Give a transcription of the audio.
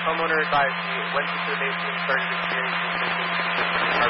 Homeowner advised me when to donate and started experiencing symptoms.